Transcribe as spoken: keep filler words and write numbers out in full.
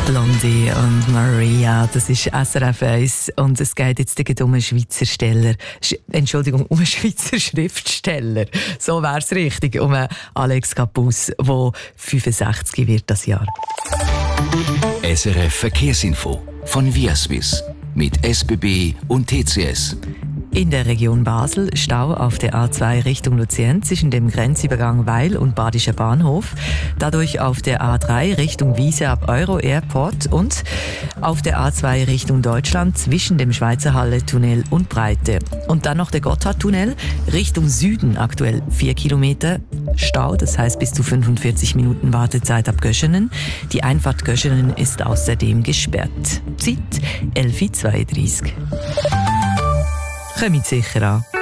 Blondie und Maria, das ist S R F eins und es geht jetzt um einen Schweizer Steller, Sch- Entschuldigung, um einen Schweizer Schriftsteller, so wäre es richtig, um Alex Capus, der fünfundsechzig wird das Jahr. S R F Verkehrsinfo von Viaswiss mit S B B und T C S. In der Region Basel Stau auf der A zwei Richtung Luzern zwischen dem Grenzübergang Weil und Badischer Bahnhof. Dadurch auf der A drei Richtung Wiese ab Euro Airport und auf der A zwei Richtung Deutschland zwischen dem Schweizer Halle-Tunnel und Breite. Und dann noch der Gotthardtunnel Richtung Süden, aktuell vier Kilometer Stau, das heißt bis zu fünfundvierzig Minuten Wartezeit ab Göschenen. Die Einfahrt Göschenen ist außerdem gesperrt. Zeit elf Uhr zweiunddreißig. Kommt sicher an.